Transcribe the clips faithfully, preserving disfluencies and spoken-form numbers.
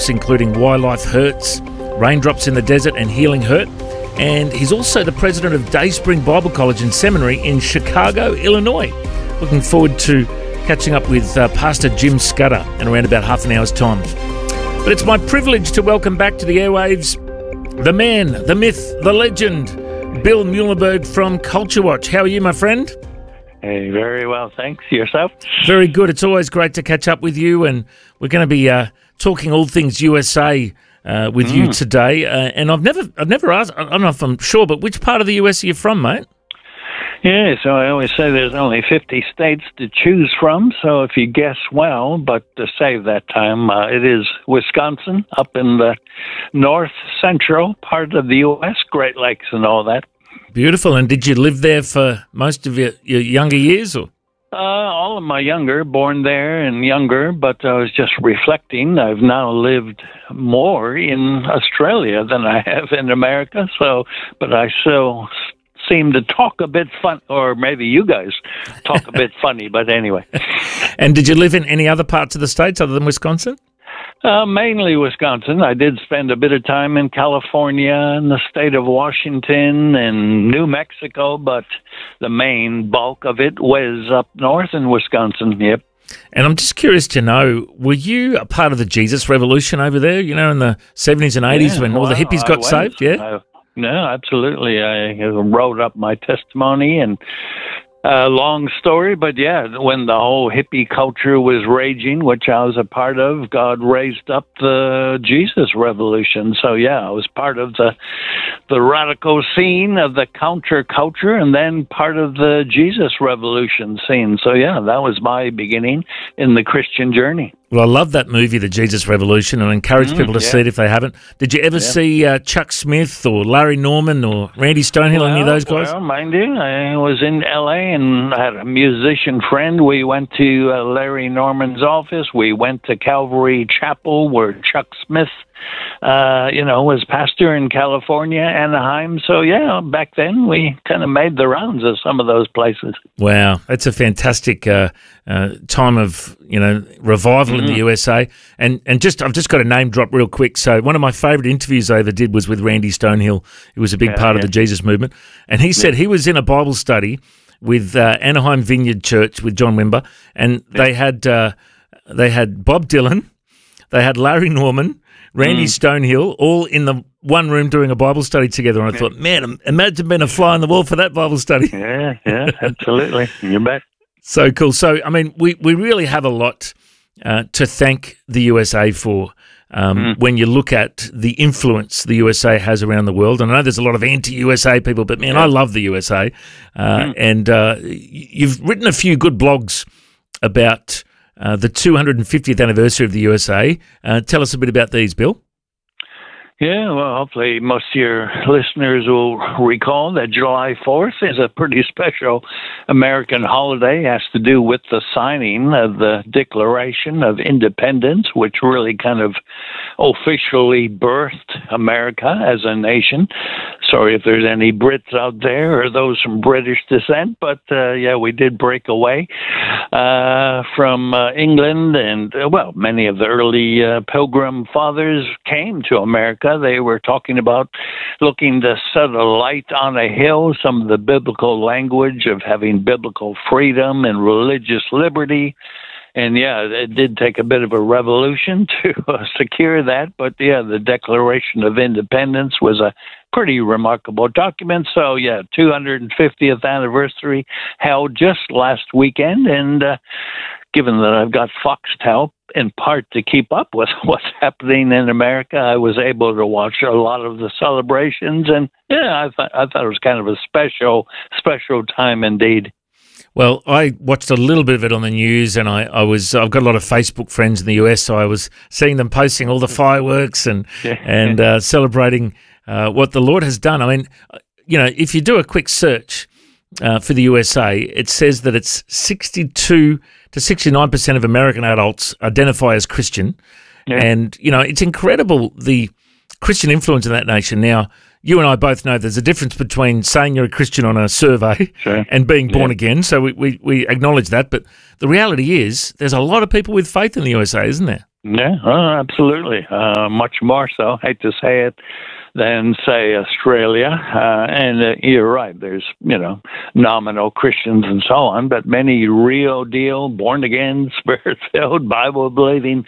books, including Why Life Hurts, Raindrops in the Desert, and Healing Hurt. And he's also the president of Dayspring Bible College and Seminary in Chicago, Illinois. Looking forward to catching up with uh, Pastor Jim Scudder in around about half an hour's time. But it's my privilege to welcome back to the airwaves the man, the myth, the legend, Bill Muehlenberg from Culture Watch. How are you, my friend? Hey, very well, thanks. Yourself? Very good. It's always great to catch up with you, and we're going to be uh, talking all things U S A uh, with mm. you today. Uh, and I've never, I've never asked. I don't know if I'm sure, but which part of the U S are you from, mate? Yeah, so I always say there's only fifty states to choose from, so if you guess well, but to save that time, uh, it is Wisconsin, up in the north central part of the U S, Great Lakes and all that. Beautiful. And did you live there for most of your, your younger years? Or? Uh, all of my younger, born there and younger, but I was just reflecting. I've now lived more in Australia than I have in America, so, but I still seem to talk a bit fun, or maybe you guys talk a bit funny, but anyway. And did you live in any other parts of the States other than Wisconsin? Uh, mainly Wisconsin. I did spend a bit of time in California and the state of Washington and New Mexico, but the main bulk of it was up north in Wisconsin, yep. And I'm just curious to know, were you a part of the Jesus Revolution over there, you know, in the seventies and eighties yeah, when all well, the hippies I got was. saved? Yeah. I, No, absolutely. I wrote up my testimony, and a uh, long story, but yeah, when the whole hippie culture was raging, which I was a part of, God raised up the Jesus Revolution. So yeah, I was part of the the radical scene of the counterculture, and then part of the Jesus Revolution scene. So yeah, that was my beginning in the Christian journey. Well, I love that movie, The Jesus Revolution, and I encourage mm, people to yeah. see it if they haven't. Did you ever yeah. see uh, Chuck Smith or Larry Norman or Randy Stonehill, well, any of those guys? Well, mind you, I was in L A and I had a musician friend. We went to uh, Larry Norman's office. We went to Calvary Chapel where Chuck Smith, uh, you know, was pastor in California, Anaheim. So, yeah, back then we kind of made the rounds of some of those places. Wow, that's a fantastic uh, uh, time of, you know, revival mm-hmm. in the U S A. And and just I've just got a name drop real quick. So one of my favourite interviews I ever did was with Randy Stonehill, who was a big yeah, part yeah. of the Jesus movement. And he said yeah. he was in a Bible study with uh, Anaheim Vineyard Church with John Wimber, and yeah. they had uh, they had Bob Dylan, they had Larry Norman, Randy mm. Stonehill, all in the one room doing a Bible study together. And I thought, man, imagine being a fly on the wall for that Bible study. Yeah, yeah, absolutely. You bet. So cool. So, I mean, we, we really have a lot uh, to thank the U S A for um, mm. when you look at the influence the U S A has around the world. And I know there's a lot of anti-U S A people, but, man, yeah. I love the U S A. Uh, mm. And uh, you've written a few good blogs about Uh, the two hundred fiftieth anniversary of the U S A. Uh, tell us a bit about these, Bill. Yeah, well, hopefully most of your listeners will recall that July fourth is a pretty special American holiday. It has to do with the signing of the Declaration of Independence, which really kind of officially birthed America as a nation. Sorry if there's any Brits out there or those from British descent, but uh, yeah, we did break away uh, from uh, England, and uh, well, many of the early uh, Pilgrim Fathers came to America. They were talking about looking to set a light on a hill, some of the biblical language of having biblical freedom and religious liberty. And yeah, it did take a bit of a revolution to uh, secure that. But yeah, the Declaration of Independence was a pretty remarkable document. So yeah, two hundred fiftieth anniversary held just last weekend. And uh, given that I've got Foxtel in part to keep up with what's happening in America, I was able to watch a lot of the celebrations. And yeah, I, th- I thought it was kind of a special, special time indeed. Well, I watched a little bit of it on the news, and I, I was I've got a lot of Facebook friends in the U S, so I was seeing them posting all the fireworks and and uh, celebrating uh, what the Lord has done. I mean, you know, if you do a quick search uh, for the U S A, it says that it's sixty-two to sixty-nine percent of American adults identify as Christian, yeah. and you know, it's incredible the Christian influence in that nation. Now, you and I both know there's a difference between saying you're a Christian on a survey sure. and being born yeah. again, so we, we, we acknowledge that. But the reality is there's a lot of people with faith in the U S A, isn't there? Yeah, oh, absolutely. Uh, much more so, hate to say it, than, say, Australia. Uh, and uh, you're right, there's, you know, nominal Christians and so on, but many real deal, born again, spirit filled, Bible believing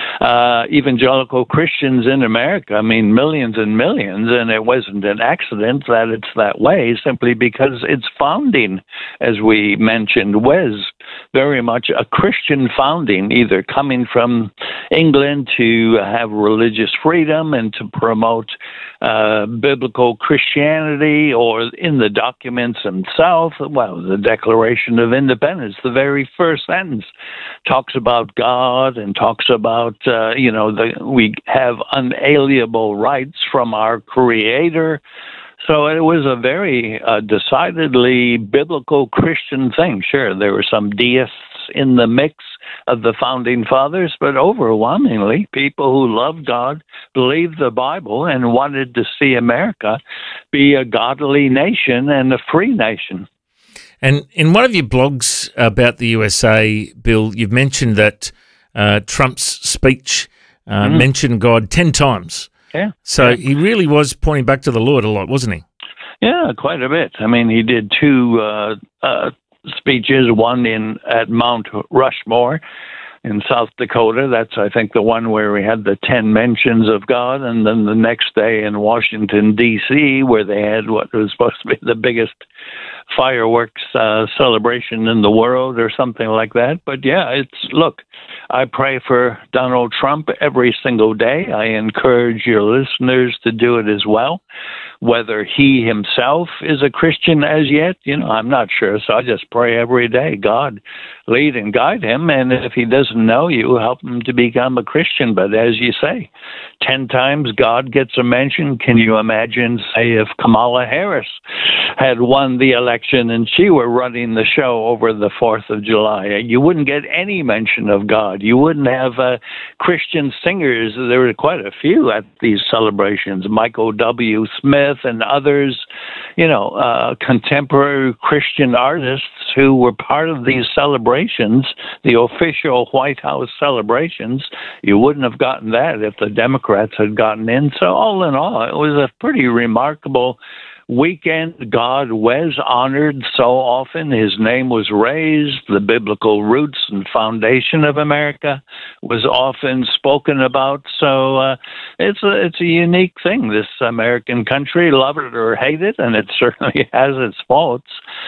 uh, evangelical Christians in America. I mean, millions and millions, and it wasn't an accident that it's that way, simply because its founding, as we mentioned, was very much a Christian founding, either coming from England to have religious freedom and to promote uh, biblical Christianity, or in the documents themselves. Well, the Declaration of Independence, the very first sentence talks about God and talks about, uh, you know, the, we have unalienable rights from our Creator. So it was a very uh, decidedly biblical Christian thing. Sure, there were some deists in the mix of the founding fathers, but overwhelmingly people who loved God, believed the Bible, and wanted to see America be a godly nation and a free nation. And in one of your blogs about the U S A, Bill, you've mentioned that uh, Trump's speech uh, mm. mentioned God ten times. Yeah. So yeah. he really was pointing back to the Lord a lot, wasn't he? Yeah, quite a bit. I mean, he did two uh, uh, speeches, one in at Mount Rushmore in South Dakota. That's, I think, the one where we had the ten mentions of God, and then the next day in Washington, D C, where they had what was supposed to be the biggest fireworks uh, celebration in the world or something like that. But yeah, it's, look, I pray for Donald Trump every single day. I encourage your listeners to do it as well. Whether he himself is a Christian as yet, you know, I'm not sure. So I just pray every day, God, lead and guide him. And if he doesn't know you, help him to become a Christian. But as you say, ten times God gets a mention. Can you imagine, say, if Kamala Harris had won the election and she were running the show over the fourth of July? You wouldn't get any mention of God. You wouldn't have uh, Christian singers. There were quite a few at these celebrations. Michael W. Smith and others, you know, uh, contemporary Christian artists who were part of these celebrations, the official White House celebrations. You wouldn't have gotten that if the Democrats had gotten in. So all in all, it was a pretty remarkable weekend. God was honored so often. His name was raised. The biblical roots and foundation of America was often spoken about. So uh, it's a, it's a unique thing, this American country, love it or hate it, and it certainly has its faults.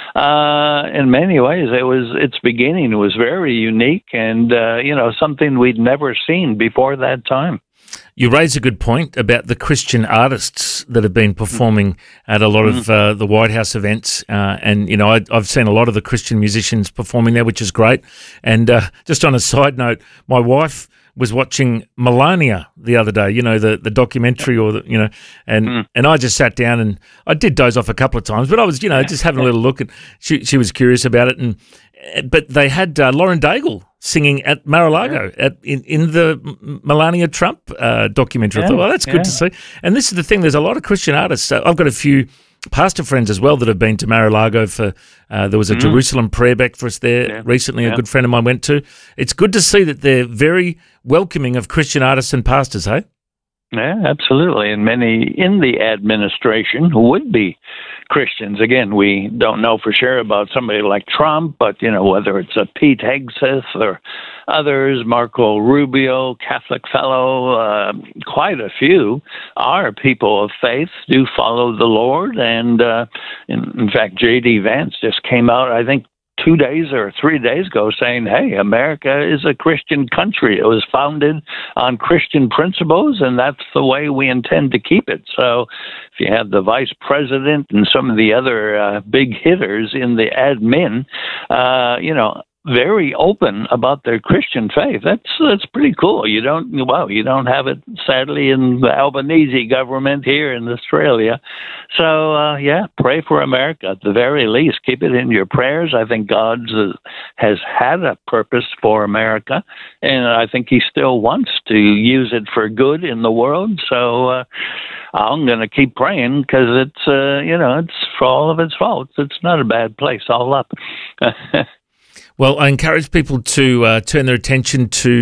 Uh, in many ways, it was its beginning was very unique, and uh, you know, something we'd never seen before that time. You raise a good point about the Christian artists that have been performing at a lot of uh, the White House events. Uh, and, you know, I, I've seen a lot of the Christian musicians performing there, which is great. And uh, just on a side note, my wife was watching Melania the other day, you know, the, the documentary or, the, you know, and mm. and I just sat down and I did doze off a couple of times, but I was, you know, just having a little look. And she, she was curious about it. And But they had uh, Lauren Daigle singing at Mar-a-Lago yeah. at, in, in the Melania Trump uh, documentary. Yeah. I thought, well, that's good yeah. to see. And this is the thing, there's a lot of Christian artists. Uh, I've got a few pastor friends as well that have been to Mar-a-Lago for, uh, there was a mm. Jerusalem prayer breakfast there yeah. recently, yeah. a good friend of mine went to. It's good to see that they're very welcoming of Christian artists and pastors, hey? Yeah, absolutely. And many in the administration would be Christians. Again, we don't know for sure about somebody like Trump, but, you know, whether it's a Pete Hegseth or others, Marco Rubio, Catholic fellow, uh, quite a few are people of faith, do follow the Lord. And uh, in, in fact, J D Vance just came out, I think, two days or three days ago saying, hey, America is a Christian country. It was founded on Christian principles, and that's the way we intend to keep it. So if you have the vice president and some of the other uh, big hitters in the admin, uh, you know, very open about their Christian faith. That's that's pretty cool. You don't well, you don't have it sadly in the Albanese government here in Australia. So uh, yeah, pray for America at the very least. Keep it in your prayers. I think God uh, has had a purpose for America, and I think He still wants to use it for good in the world. So uh, I'm going to keep praying because it's uh, you know it's for all of its faults. It's not a bad place all up. Well, I encourage people to uh, turn their attention to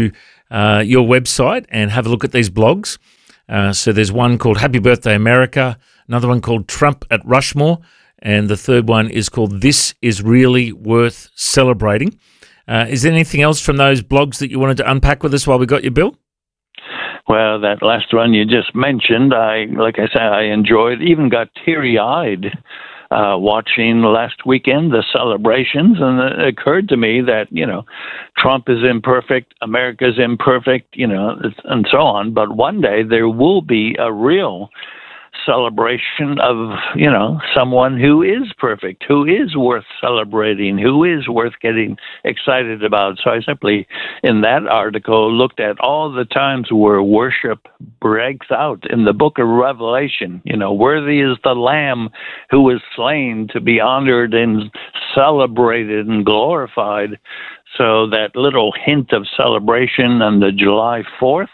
uh, your website and have a look at these blogs. Uh, so there's one called Happy Birthday America, another one called Trump at Rushmore, and the third one is called This Is Really Worth Celebrating. Uh, is there anything else from those blogs that you wanted to unpack with us while we got you, Bill? Well, that last one you just mentioned, I, like I said, I enjoyed, even got teary-eyed uh, watching last weekend the celebrations, and it occurred to me that, you know, Trump is imperfect, America's imperfect, you know, and so on, but one day there will be a real celebration of, you know, someone who is perfect, who is worth celebrating, who is worth getting excited about. So I simply, in that article, looked at all the times where worship breaks out in the book of Revelation. You know, worthy is the Lamb who was slain to be honored and celebrated and glorified. So that little hint of celebration on the July fourth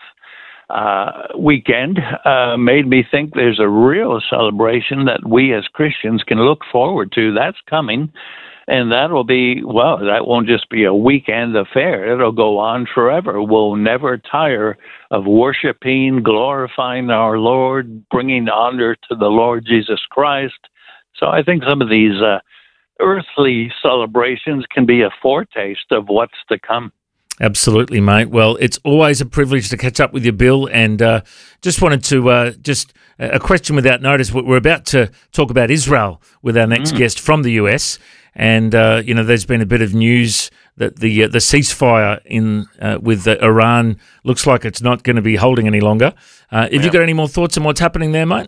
Uh, weekend uh, made me think there's a real celebration that we as Christians can look forward to. That's coming, and that will be, well, that won't just be a weekend affair. It'll go on forever. We'll never tire of worshiping, glorifying our Lord, bringing honor to the Lord Jesus Christ. So I think some of these uh, earthly celebrations can be a foretaste of what's to come. Absolutely, mate. Well, it's always a privilege to catch up with you, Bill, and uh, just wanted to, uh, just a question without notice. We're about to talk about Israel with our next mm. guest from the U S, and, uh, you know, there's been a bit of news that the uh, the ceasefire in uh, with uh, Iran looks like it's not going to be holding any longer. Uh, have yeah. you got any more thoughts on what's happening there, mate?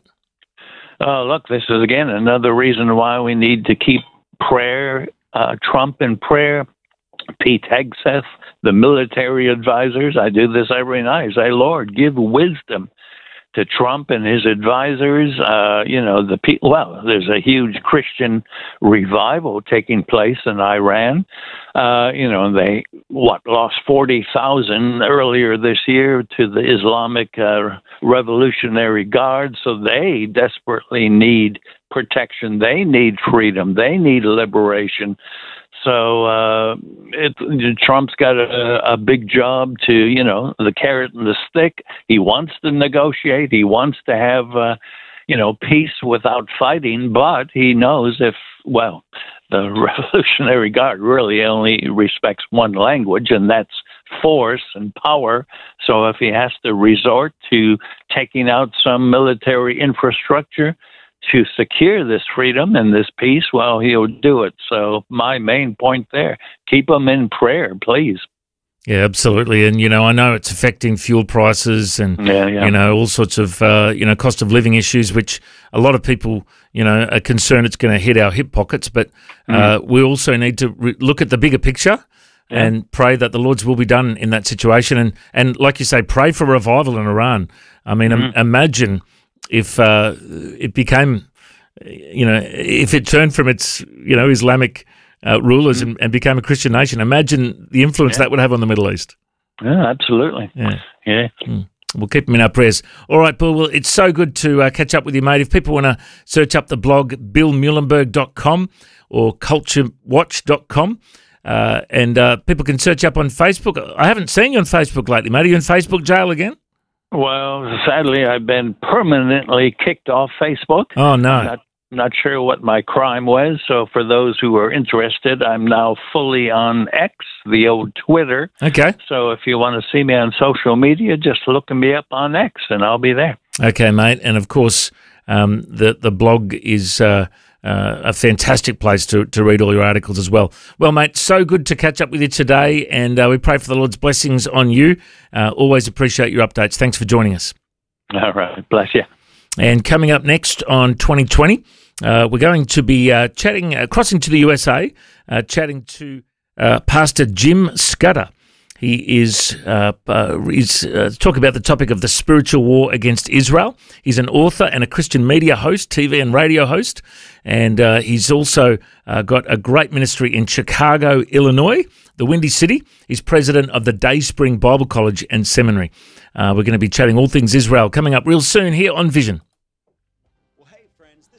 Oh, look, this is, again, another reason why we need to keep prayer, uh, Trump in prayer, Pete Hegseth, the military advisors. I do this every night. I say, Lord, give wisdom to Trump and his advisors. Uh, you know, the pe- well, there's a huge Christian revival taking place in Iran. Uh, you know, they, what, lost forty thousand earlier this year to the Islamic uh, Revolutionary Guard. So they desperately need protection. They need freedom. They need liberation. So uh, it, Trump's got a, a big job to, you know, the carrot and the stick. He wants to negotiate. He wants to have, uh, you know, peace without fighting. But he knows if, well, the Revolutionary Guard really only respects one language, and that's force and power. So if he has to resort to taking out some military infrastructure to secure this freedom and this peace, well, he'll do it. So my main point there, keep them in prayer, please. Yeah, absolutely. And, you know, I know it's affecting fuel prices and, yeah, yeah. you know, all sorts of, uh, you know, cost of living issues, which a lot of people, you know, are concerned it's going to hit our hip pockets. But uh, mm. we also need to re- look at the bigger picture yeah. and pray that the Lord's will be done in that situation. And, and like you say, pray for revival in Iran. I mean, mm. im- imagine if uh, it became, you know, if it turned from its, you know, Islamic uh, rulers mm. and, and became a Christian nation, imagine the influence yeah. that would have on the Middle East. Yeah, absolutely. Yeah. Yeah. Mm. We'll keep them in our prayers. All right, Bill, well, it's so good to uh, catch up with you, mate. If people want to search up the blog, bill muhlenberg dot com or culture watch dot com, uh, and uh, people can search up on Facebook. I haven't seen you on Facebook lately, mate. Are you in Facebook jail again? Well, sadly, I've been permanently kicked off Facebook. Oh, no. I'm not, not sure what my crime was. So for those who are interested, I'm now fully on X, the old Twitter. Okay. So if you want to see me on social media, just look me up on X and I'll be there. Okay, mate. And of course, um, the, the blog is uh, uh, a fantastic place to, to read all your articles as well. Well, mate, so good to catch up with you today, and uh, we pray for the Lord's blessings on you. Uh, always appreciate your updates. Thanks for joining us. All right. Bless you. And coming up next on twenty twenty, uh, we're going to be uh, chatting, uh, crossing to the U S A, uh, chatting to uh, Pastor Jim Scudder. He is uh, uh, he's uh, talking about the topic of the spiritual war against Israel. He's an author and a Christian media host, T V and radio host, and uh, he's also uh, got a great ministry in Chicago, Illinois, the Windy City. He's president of the Dayspring Bible College and Seminary. Uh, we're going to be chatting all things Israel coming up real soon here on Vision. Well, hey, friends, this is Adam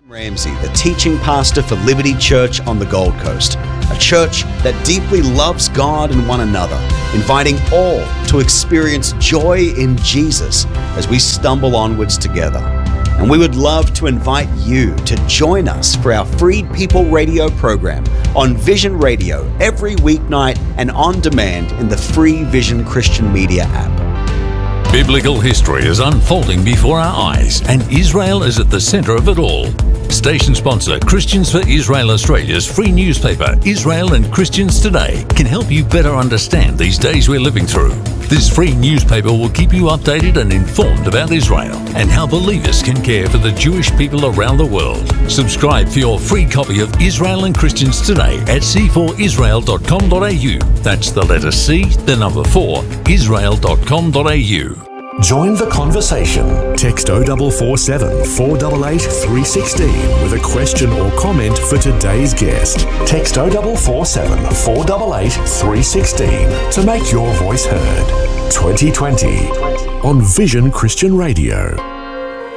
Ramsey, the teaching pastor for Liberty Church on the Gold Coast, a church that deeply loves God and one another, inviting all to experience joy in Jesus as we stumble onwards together. And we would love to invite you to join us for our Freed People radio program on Vision Radio every weeknight and on demand in the free Vision Christian Media app. Biblical history is unfolding before our eyes, and Israel is at the centre of it all. Station sponsor Christians for Israel Australia's free newspaper, Israel and Christians Today, can help you better understand these days we're living through. This free newspaper will keep you updated and informed about Israel and how believers can care for the Jewish people around the world. Subscribe for your free copy of Israel and Christians Today at c four israel dot com dot a u. That's the letter C, the number four, israel dot com dot a u. Join the conversation. Text oh four four seven, four eight eight, three one six with a question or comment for today's guest. Text oh four four seven, four eight eight, three one six to make your voice heard. twenty twenty on Vision Christian Radio.